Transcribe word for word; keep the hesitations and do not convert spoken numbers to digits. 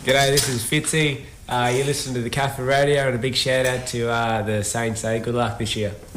G'day, this is Fitzy. Uh, you listen to the Catholic Radio, and a big shout out to uh, the Saints. Eh? Good luck this year.